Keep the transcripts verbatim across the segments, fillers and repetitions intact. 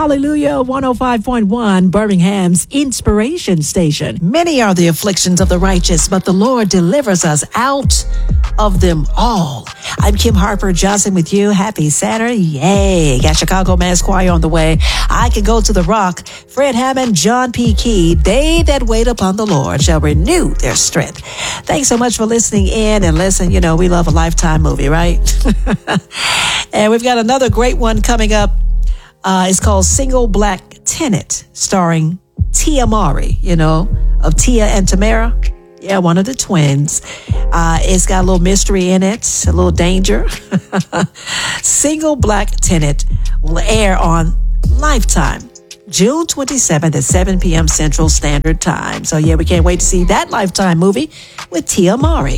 Hallelujah, one oh five point one, Birmingham's inspiration station. Many are the afflictions of the righteous, but the Lord delivers us out of them all. I'm Kim Harper Johnson with you. Happy Saturday. Yay. Got Chicago Mass Choir on the way. I Can Go to the Rock. Fred Hammond, John P. Key. They that wait upon the Lord shall renew their strength. Thanks so much for listening in. And listen, you know, we love a Lifetime movie, right? And we've got another great one coming up. Uh, it's called Single Black Tenant, starring Tia Mowry, you know, of Tia and Tamara. Yeah, one of the twins. Uh, it's got a little mystery in it, a little danger. Single Black Tenant will air on Lifetime, June twenty-seventh at seven p.m. Central Standard Time. So, yeah, we can't wait to see that Lifetime movie with Tia Mowry.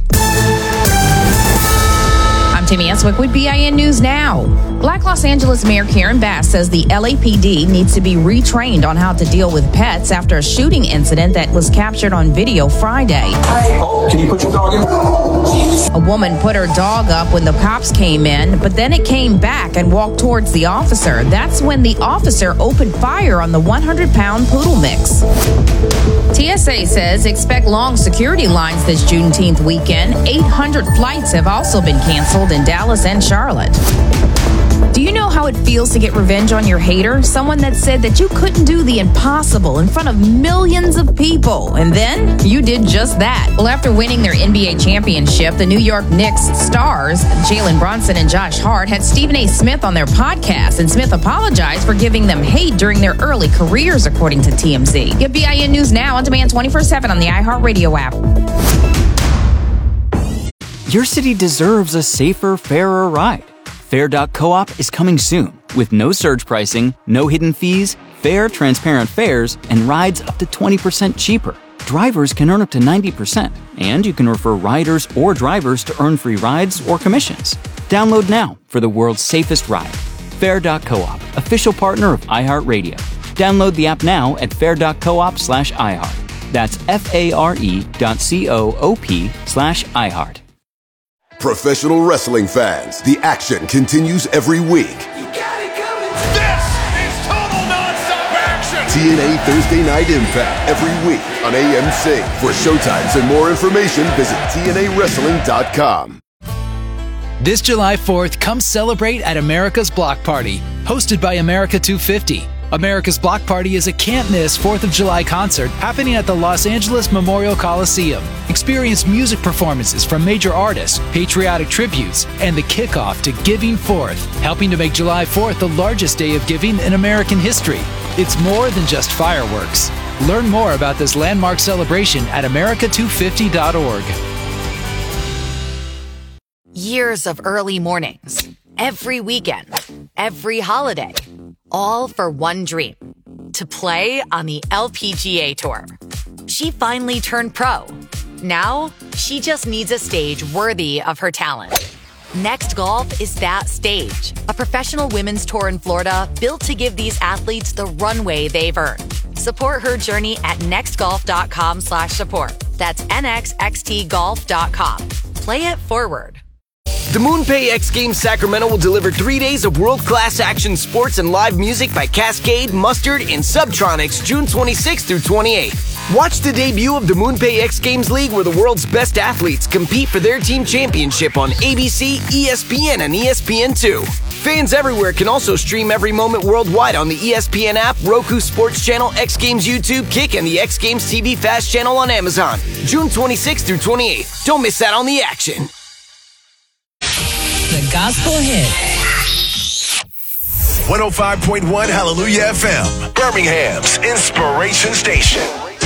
I'm Tammy Eswick with B I N News Now. Black Los Angeles Mayor Karen Bass says the L A P D needs to be retrained on how to deal with pets after a shooting incident that was captured on video Friday. Oh, can you put your dog in? A woman put her dog up when the cops came in, but then it came back and walked towards the officer. That's when the officer opened fire on the one hundred pound poodle mix. T S A says expect long security lines this Juneteenth weekend. eight hundred flights have also been canceled in Dallas and Charlotte. Do you know how it feels to get revenge on your hater? Someone that said that you couldn't do the impossible in front of millions of people. And then you did just that. Well, after winning their N B A championship, the New York Knicks stars, Jalen Brunson and Josh Hart, had Stephen A. Smith on their podcast. And Smith apologized for giving them hate during their early careers, according to T M Z. Get B I N News Now on demand twenty-four seven on the iHeartRadio app. Your city deserves a safer, fairer ride. Fair dot coop is coming soon with no surge pricing, no hidden fees, fair, transparent fares, and rides up to twenty percent cheaper. Drivers can earn up to ninety percent, and you can refer riders or drivers to earn free rides or commissions. Download now for the world's safest ride. Fair dot coop, official partner of iHeartRadio. Download the app now at fair dot coop slash iHeart. That's F-A-R-E dot C-O-O-P slash iHeart. Professional wrestling fans, the action continues every week. You got it coming. This is total nonstop action. T N A Thursday Night Impact every week on A M C. For showtimes and more information, visit T N A wrestling dot com. This July fourth, come celebrate at America's Block Party, hosted by America two fifty. America's Block Party is a can't-miss fourth of July concert happening at the Los Angeles Memorial Coliseum. Experience music performances from major artists, patriotic tributes, and the kickoff to Giving Fourth, helping to make July fourth the largest day of giving in American history. It's more than just fireworks. Learn more about this landmark celebration at America two fifty dot org. Years of early mornings, every weekend, every holiday, all for one dream, to play on the L P G A Tour. She finally turned pro. Now, she just needs a stage worthy of her talent. Next Golf is that stage, a professional women's tour in Florida built to give these athletes the runway they've earned. Support her journey at nextgolf.com slash support. That's N X X T golf dot com. Play it forward. The MoonPay X Games Sacramento will deliver three days of world-class action sports and live music by Cascade, Mustard, and Subtronics June twenty-sixth through twenty-eighth. Watch the debut of the MoonPay X Games League, where the world's best athletes compete for their team championship on A B C, E S P N, and E S P N two. Fans everywhere can also stream every moment worldwide on the E S P N app, Roku Sports Channel, X Games YouTube, Kick, and the X Games T V Fast channel on Amazon. June twenty-sixth through twenty-eighth. Don't miss out on the action. The Gospel Hit. one oh five point one Hallelujah F M, Birmingham's inspiration station.